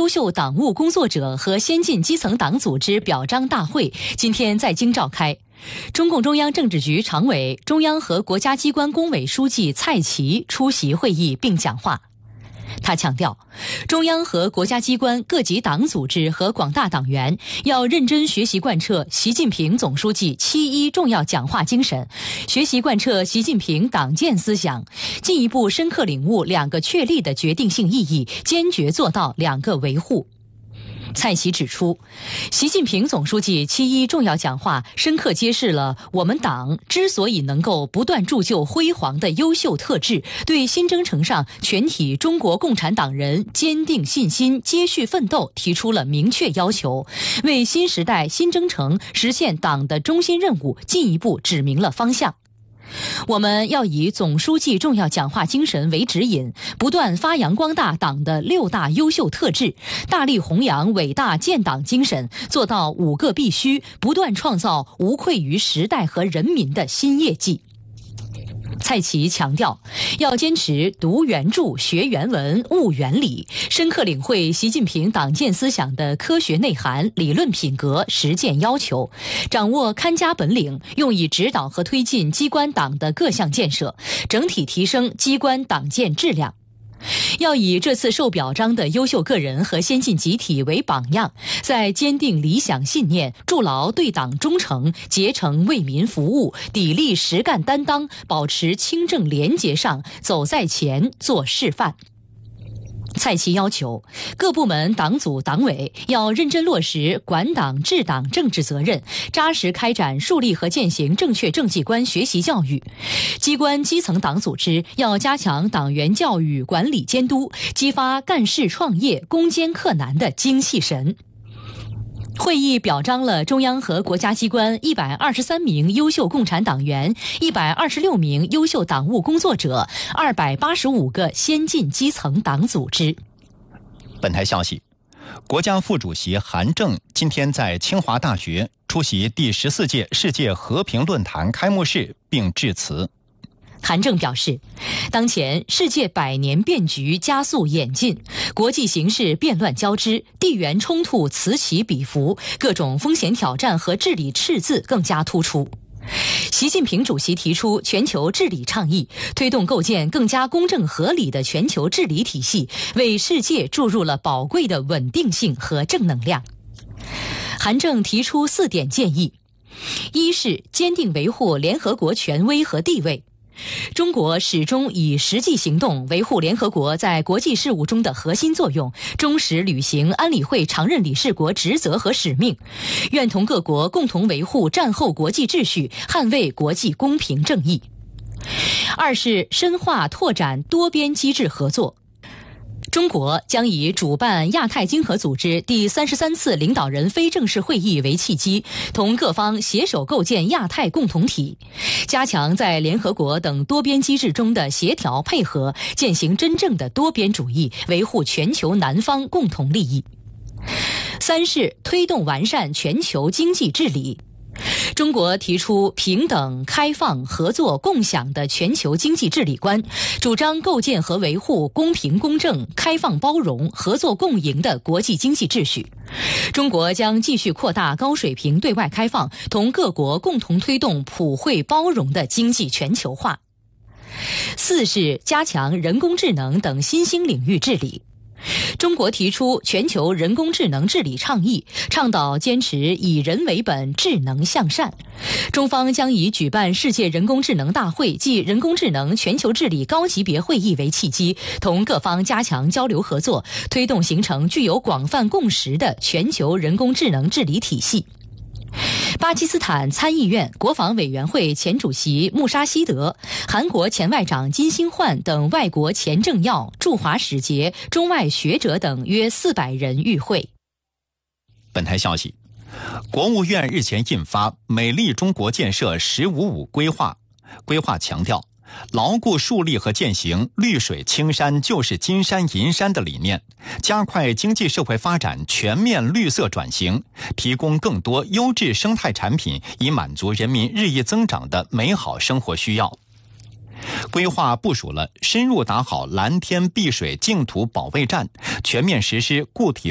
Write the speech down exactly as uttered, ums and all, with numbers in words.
优秀党务工作者和先进基层党组织表彰大会今天在京召开。中共中央政治局常委、中央和国家机关工委书记蔡奇出席会议并讲话。他强调，中央和国家机关、各级党组织和广大党员要认真学习贯彻习近平总书记七一重要讲话精神，学习贯彻习近平党建思想，进一步深刻领悟两个确立的决定性意义，坚决做到两个维护。蔡奇指出，习近平总书记七一重要讲话深刻揭示了我们党之所以能够不断铸就辉煌的优秀特质，对新征程上全体中国共产党人坚定信心、接续奋斗提出了明确要求，为新时代新征程实现党的中心任务进一步指明了方向。我们要以总书记重要讲话精神为指引，不断发扬光大党的六大优秀特质，大力弘扬伟大建党精神，做到五个必须，不断创造无愧于时代和人民的新业绩。蔡奇强调，要坚持读原著、学原文、悟原理，深刻领会习近平党建思想的科学内涵、理论品格、实践要求，掌握看家本领，用以指导和推进机关党的各项建设，整体提升机关党建质量。要以这次受表彰的优秀个人和先进集体为榜样，在坚定理想信念、筑牢对党忠诚、竭诚为民服务、砥砺实干担当、保持清正廉洁上走在前、做示范。蔡奇要求各部门党组党委要认真落实管党治党政治责任，扎实开展树立和践行正确政绩观学习教育。机关基层党组织要加强党员教育管理监督，激发干事创业、攻坚克难的精气神。会议表彰了中央和国家机关一百二十三名优秀共产党员、一百二十六名优秀党务工作者、二百八十五个先进基层党组织。 本台消息，国家副主席韩正今天在清华大学出席第十四届世界和平论坛开幕式并致辞。 韩正表示，当前世界百年变局加速演进，国际形势变乱交织，地缘冲突此起彼伏，各种风险挑战和治理赤字更加突出。习近平主席提出全球治理倡议，推动构建更加公正合理的全球治理体系，为世界注入了宝贵的稳定性和正能量。韩正提出四点建议：一是坚定维护联合国权威和地位。中国始终以实际行动维护联合国在国际事务中的核心作用，忠实履行安理会常任理事国职责和使命，愿同各国共同维护战后国际秩序，捍卫国际公平正义。二是深化拓展多边机制合作。中国将以主办亚太经合组织第三十三次领导人非正式会议为契机，同各方携手构建亚太共同体，加强在联合国等多边机制中的协调配合，践行真正的多边主义，维护全球南方共同利益。三是推动完善全球经济治理。中国提出平等、开放、合作、共享的全球经济治理观，主张构建和维护公平公正、开放包容、合作共赢的国际经济秩序。中国将继续扩大高水平对外开放，同各国共同推动普惠包容的经济全球化。四是加强人工智能等新兴领域治理。中国提出全球人工智能治理倡议，倡导坚持以人为本、智能向善。中方将以举办世界人工智能大会暨人工智能全球治理高级别会议为契机，同各方加强交流合作，推动形成具有广泛共识的全球人工智能治理体系。巴基斯坦参议院国防委员会前主席穆沙希德、韩国前外长金星焕等外国前政要、驻华使节、中外学者等约四百人与会。 本台消息，国务院日前印发《美丽中国建设“十五五”规划》，规划强调牢固树立和践行绿水青山就是金山银山的理念，加快经济社会发展全面绿色转型，提供更多优质生态产品，以满足人民日益增长的美好生活需要。规划部署了深入打好蓝天碧水净土保卫战，全面实施固体